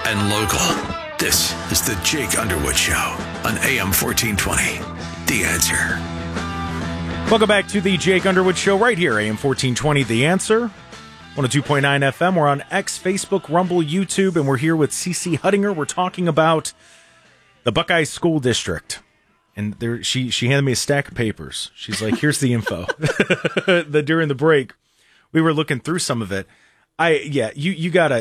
and local. This is the Jake Underwood Show on AM 1420. The Answer. Welcome back to the Jake Underwood Show right here, AM 1420, The Answer. 102.9 FM. We're on X, Facebook, Rumble, YouTube, and we're here with CC Huttinger. We're talking about the Buckeye School District. And there, she handed me a stack of papers. She's like, here's the info. During the break, we were looking through some of it. You gotta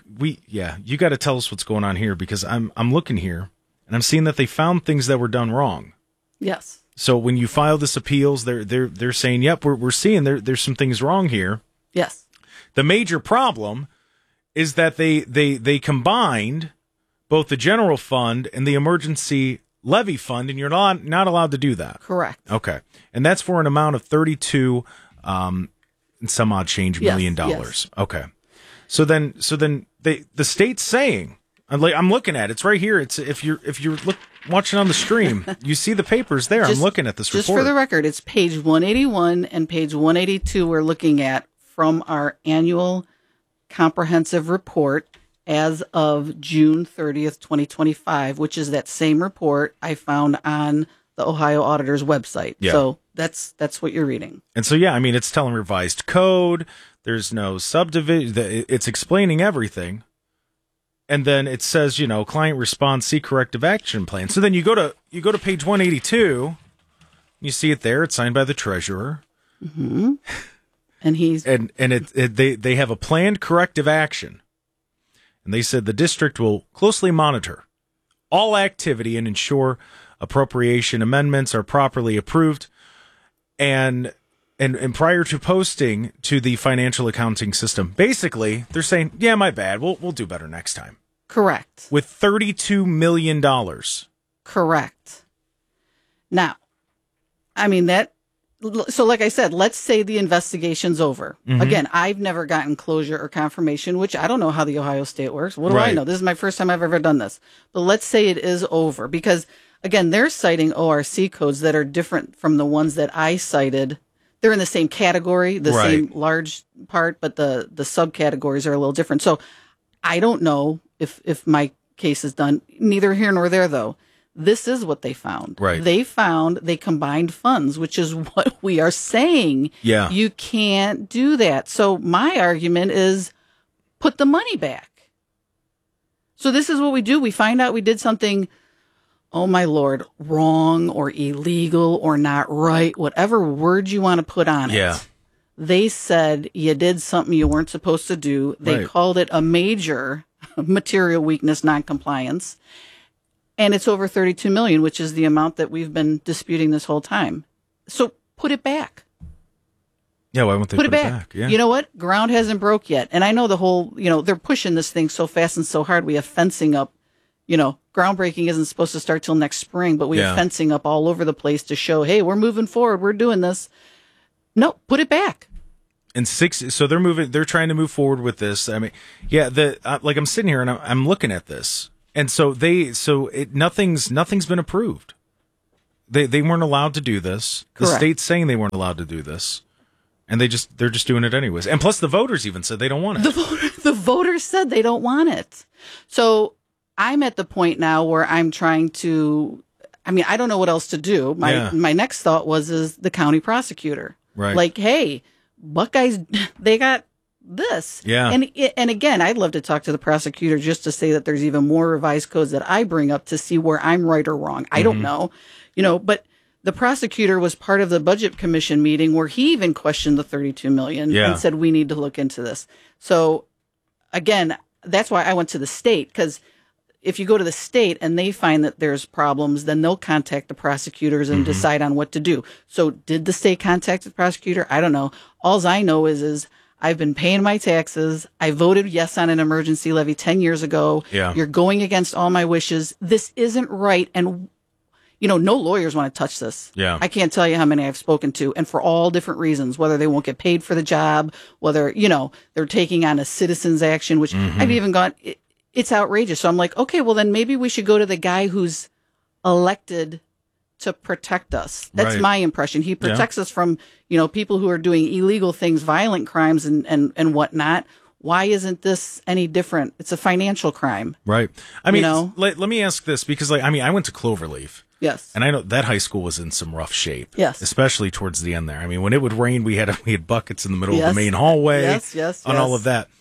tell us what's going on here, because I'm looking here and I'm seeing that they found things that were done wrong. Yes. So when you file this appeals, they're saying, yep, we're seeing there's some things wrong here. Yes. The major problem is that they combined both the general fund and the emergency levy fund, and you're not allowed to do that. Correct. Okay. And that's for an amount of 32 and some odd change $1 million. Yes. Okay. So then the state's saying, I'm looking at it. It's right here. It's if you're watching on the stream, you see the papers there. I'm looking at this report. Just for the record, it's page 181 and page 182 we're looking at from our annual comprehensive report as of June 30th, 2025, which is that same report I found on the Ohio Auditor's website. Yeah. So that's what you're reading. And so, yeah, I mean, it's telling revised code. There's no subdivision. It's explaining everything. And then it says, client response, see corrective action plan. So then you go to page 182. You see it there. It's signed by the treasurer. Mm-hmm. And they have a planned corrective action. And they said the district will closely monitor all activity and ensure appropriation amendments are properly approved. And prior to posting to the financial accounting system, basically they're saying, yeah, my bad. We'll do better next time. Correct. With $32 million. Correct. Now, I mean so like I said, let's say the investigation's over. Mm-hmm. Again, I've never gotten closure or confirmation, which I don't know how the Ohio State works. What do I know? This is my first time I've ever done this. But let's say it is over, because again, they're citing ORC codes that are different from the ones that I cited. They're in the same category, the same large part, but the subcategories are a little different. So I don't know if my case is done. Neither here nor there, though. This is what they found. Right. They combined funds, which is what we are saying. Yeah. You can't do that. So my argument is put the money back. So this is what we do. We find out we did something, oh my Lord, wrong or illegal or not right, whatever word you want to put on it. Yeah. They said you did something you weren't supposed to do. They called it a major material weakness noncompliance. And it's over $32 million, which is the amount that we've been disputing this whole time. So put it back. Yeah, why won't they put it back? Yeah. You know what? Ground hasn't broke yet. And I know the whole, they're pushing this thing so fast and so hard. We have fencing up. Groundbreaking isn't supposed to start till next spring, but we have fencing up all over the place to show, hey, we're moving forward. We're doing this. No, put it back. And so they're trying to move forward with this. I mean, yeah, like I'm sitting here and I'm looking at this. And so nothing's been approved. They weren't allowed to do this. Correct. The state's saying they weren't allowed to do this, and they're just doing it anyways. And plus, the voters even said they don't want it. The voters said they don't want it. So I'm at the point now where I'm trying to. I mean, I don't know what else to do. My next thought is the county prosecutor. Right. Like, hey, Buckeyes, they got this. Yeah. And again, I'd love to talk to the prosecutor just to say that there's even more revised codes that I bring up to see where I'm right or wrong. I don't know, but the prosecutor was part of the budget commission meeting where he even questioned the $32 million and said, we need to look into this. So again, that's why I went to the state, because if you go to the state and they find that there's problems, then they'll contact the prosecutors and decide on what to do. So did the state contact the prosecutor? I don't know. All I know is I've been paying my taxes. I voted yes on an emergency levy 10 years ago. Yeah. You're going against all my wishes. This isn't right. And, no lawyers want to touch this. Yeah. I can't tell you how many I've spoken to, and for all different reasons, whether they won't get paid for the job, whether, they're taking on a citizen's action, which I've even gone, it's outrageous. So I'm like, okay, well then maybe we should go to the guy who's elected to protect us. That's my impression. He protects us from, people who are doing illegal things, violent crimes and whatnot. why isn't this any different? It's a financial crime. Right. I mean, let me ask this, because I went to Cloverleaf. Yes. And I know that high school was in some rough shape. Yes. Especially towards the end there. I mean, when it would rain, we had buckets in the middle of the main hallway. Yes. All of that.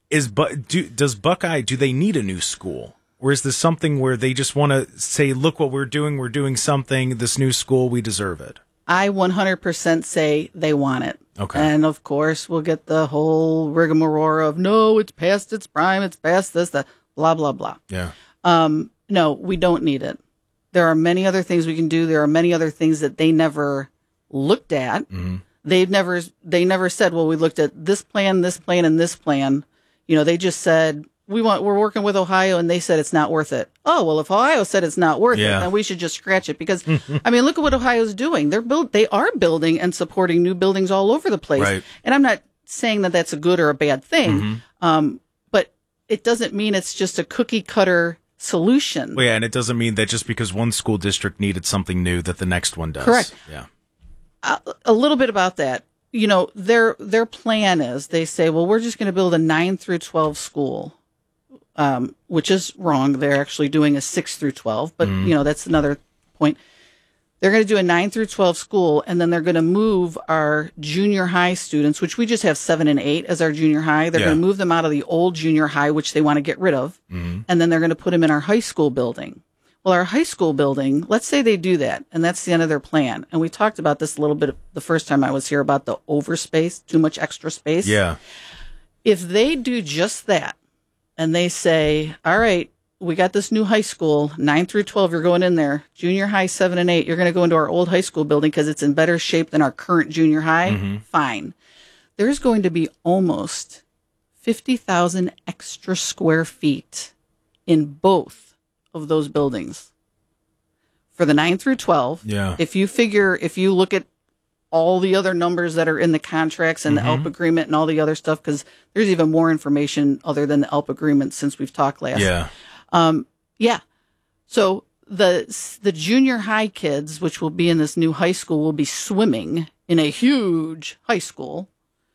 Does Buckeye, do they need a new school? Or is this something where they just want to say, look what we're doing something, this new school, we deserve it? I 100% say they want it. Okay. And of course, we'll get the whole rigmarole of, no, it's past its prime, it's past this, that, blah, blah, blah. Yeah. No, we don't need it. There are many other things we can do. There are many other things that they never looked at. Mm-hmm. They never said, well, we looked at this plan, and this plan. They just said, we're working with Ohio, and they said it's not worth it. Oh, well, if Ohio said it's not worth it, then we should just scratch it. Because, I mean, look at what Ohio's doing. They are building and supporting new buildings all over the place. Right. And I'm not saying that that's a good or a bad thing, but it doesn't mean it's just a cookie cutter solution. Well, yeah, and it doesn't mean that just because one school district needed something new that the next one does. Correct. Yeah. A little bit about that. Their plan is, they say, well, we're just going to build a 9 through 12 school. Which is wrong. They're actually doing a 6 through 12, but that's another point. They're going to do a 9 through 12 school, and then they're going to move our junior high students, which we just have 7 and 8 as our junior high. They're going to move them out of the old junior high, which they want to get rid of, and then they're going to put them in our high school building. Well, our high school building, let's say they do that, and that's the end of their plan. And we talked about this a little bit the first time I was here about the overspace, too much extra space. Yeah. If they do just that, and they say, all right, we got this new high school, 9 through 12, you're going in there. Junior high, 7 and 8, you're going to go into our old high school building because it's in better shape than our current junior high. Mm-hmm. Fine. There's going to be almost 50,000 extra square feet in both of those buildings. For the 9 through 12, if you look at all the other numbers that are in the contracts and the ELP agreement and all the other stuff, because there's even more information other than the ELP agreement since we've talked last. Yeah. So the junior high kids, which will be in this new high school, will be swimming in a huge high school.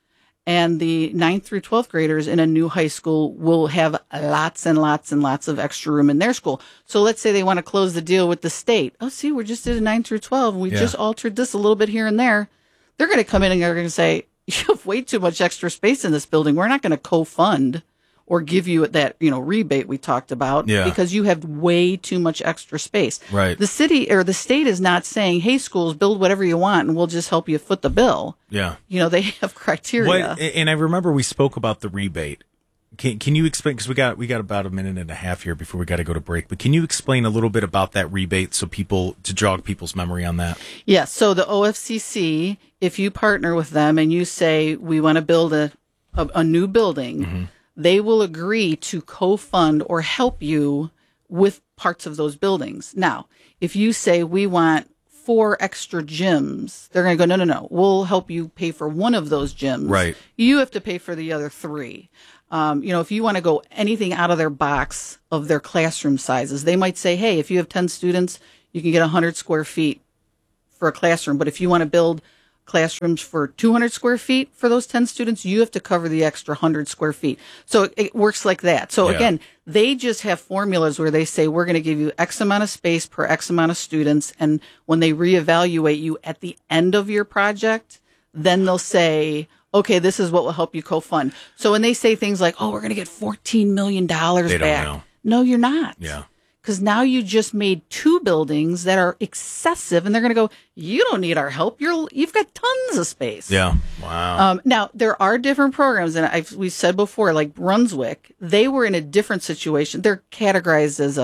And the 9th through 12th graders in a new high school will have lots and lots and lots of extra room in their school. So let's say they want to close the deal with the state. Oh, see, we just did a 9 through 12. And we just altered this a little bit here and there. They're going to come in and they're going to say, you have way too much extra space in this building. We're not going to co-fund or give you that, rebate we talked about because you have way too much extra space. Right. The city or the state is not saying, hey, schools, build whatever you want and we'll just help you foot the bill. Yeah. They have criteria. And I remember we spoke about the rebate. Can you explain, because we got about a minute and a half here before we got to go to break, but can you explain a little bit about that rebate to jog people's memory on that? Yes. So the OFCC, if you partner with them and you say, we want to build a new building, they will agree to co-fund or help you with parts of those buildings. Now, if you say we want 4 extra gyms, they're going to go, no, we'll help you pay for one of those gyms. Right. You have to pay for the other 3. If you want to go anything out of their box of their classroom sizes, they might say, hey, if you have 10 students, you can get 100 square feet for a classroom. But if you want to build classrooms for 200 square feet for those 10 students, you have to cover the extra 100 square feet. So it works like that. So again, they just have formulas where they say, we're going to give you X amount of space per X amount of students. And when they reevaluate you at the end of your project, then they'll say, okay, this is what will help you co-fund. So when they say things like, oh, we're going to get $14 million back. They don't know. No, you're not. Yeah. Because now you just made 2 buildings that are excessive, and they're going to go, you don't need our help. You've got tons of space. Yeah. Wow. Now, there are different programs, and we've said before, like Brunswick, they were in a different situation. They're categorized as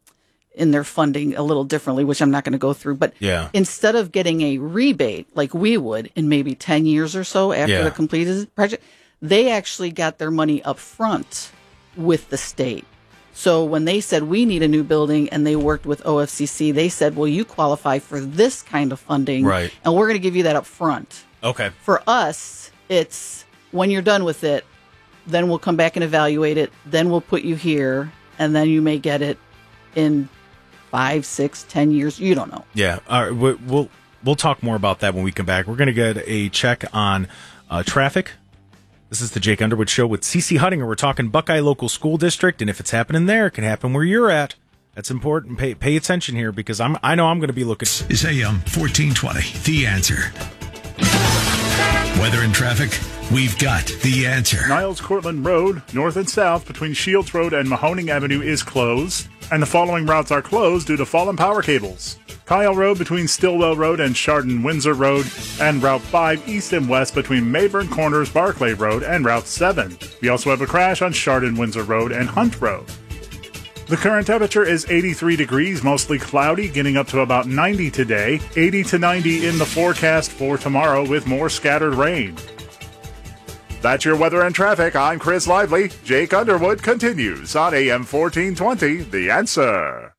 in their funding a little differently, which I'm not going to go through. But instead of getting a rebate like we would in maybe 10 years or so after the completed project, they actually got their money up front with the state. So when they said we need a new building and they worked with OFCC, they said, well, you qualify for this kind of funding, right, and we're going to give you that up front. Okay. For us, it's when you're done with it, then we'll come back and evaluate it. Then we'll put you here, and then you may get it in 5, 6, 10 years. You don't know. Yeah. All right. We'll talk more about that when we come back. We're going to get a check on traffic This is the Jake Underwood Show with CC Huttinger. We're talking Buckeye Local School District, and if it's happening there, it can happen where you're at. That's important. Pay attention here, because I know I'm going to be looking. Is AM 1420 The Answer? Weather and traffic, we've got the answer. Niles Cortland Road, north and south between Shields Road and Mahoning Avenue is closed, and the following routes are closed due to fallen power cables. Kyle Road between Stillwell Road and Chardon-Windsor Road, and Route 5 east and west between Mayburn Corners Barclay Road and Route 7. We also have a crash on Chardon-Windsor Road and Hunt Road. The current temperature is 83 degrees, mostly cloudy, getting up to about 90 today, 80 to 90 in the forecast for tomorrow with more scattered rain. That's your weather and traffic. I'm Chris Lively. Jake Underwood continues on AM 1420, The Answer.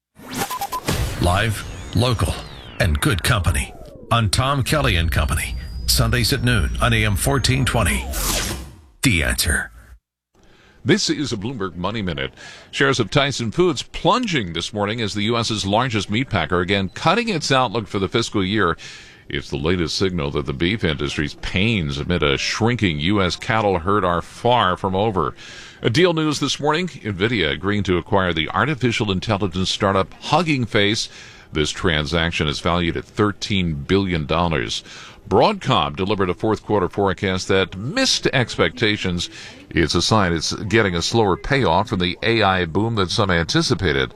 Live, local, and good company on Tom Kelly and Company. Sundays at noon on AM 1420. The Answer. This is a Bloomberg Money Minute. Shares of Tyson Foods plunging this morning as the U.S.'s largest meat packer again cutting its outlook for the fiscal year. It's the latest signal that the beef industry's pains amid a shrinking U.S. cattle herd are far from over. A deal news this morning, NVIDIA agreeing to acquire the artificial intelligence startup Hugging Face. This transaction is valued at $13 billion. Broadcom delivered a fourth quarter forecast that missed expectations. It's a sign it's getting a slower payoff from the AI boom that some anticipated.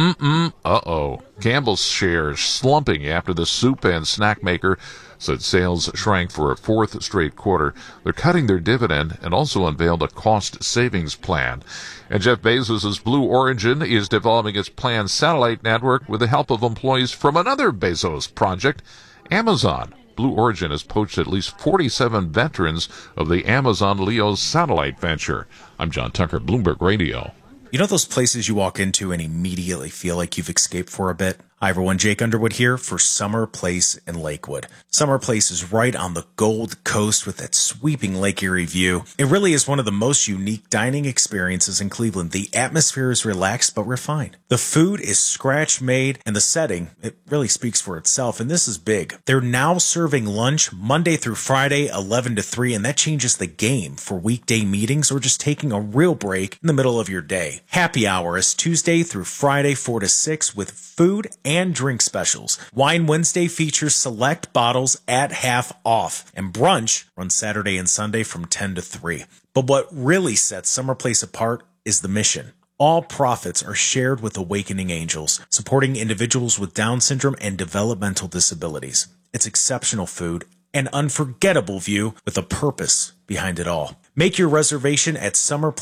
Campbell's shares slumping after the soup and snack maker said sales shrank for a fourth straight quarter. They're cutting their dividend and also unveiled a cost savings plan. And Jeff Bezos' Blue Origin is developing its planned satellite network with the help of employees from another Bezos project, Amazon. Blue Origin has poached at least 47 veterans of the Amazon LEO satellite venture. I'm John Tucker, Bloomberg Radio. You know those places you walk into and immediately feel like you've escaped for a bit? Hi everyone, Jake Underwood here for Summer Place in Lakewood. Summer Place is right on the Gold Coast with that sweeping Lake Erie view. It really is one of the most unique dining experiences in Cleveland. The atmosphere is relaxed but refined. The food is scratch-made, and the setting, it really speaks for itself, and this is big. They're now serving lunch Monday through Friday, 11 to 3, and that changes the game for weekday meetings or just taking a real break in the middle of your day. Happy hour is Tuesday through Friday, 4 to 6, with food and drink specials. Wine Wednesday features select bottles at half off, and brunch runs Saturday and Sunday from 10 to 3. But what really sets Summer Place apart is the mission. All profits are shared with Awakening Angels, supporting individuals with Down syndrome and developmental disabilities. It's exceptional food, an unforgettable view with a purpose behind it all. Make your reservation at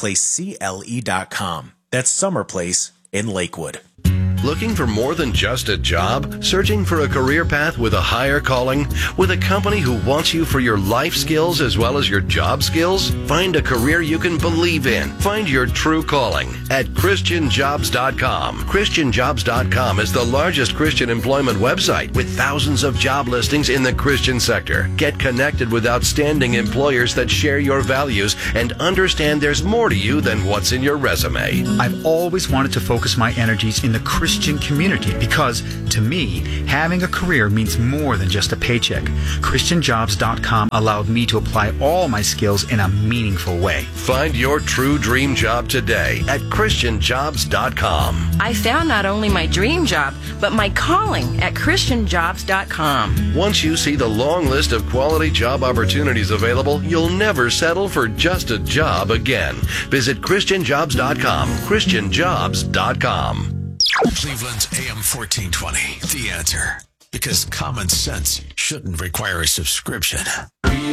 summerplacecle.com. That's Summer Place in Lakewood. Looking for more than just a job? Searching for a career path with a higher calling? With a company who wants you for your life skills as well as your job skills? Find a career you can believe in. Find your true calling at ChristianJobs.com. ChristianJobs.com is the largest Christian employment website with thousands of job listings in the Christian sector. Get connected with outstanding employers that share your values and understand there's more to you than what's in your resume. I've always wanted to focus my energies in the Christian community because, to me, having a career means more than just a paycheck. ChristianJobs.com allowed me to apply all my skills in a meaningful way. Find your true dream job today at ChristianJobs.com. I found not only my dream job, but my calling at ChristianJobs.com. Once you see the long list of quality job opportunities available, you'll never settle for just a job again. Visit ChristianJobs.com. ChristianJobs.com. Cleveland's AM 1420, The Answer. Because common sense shouldn't require a subscription.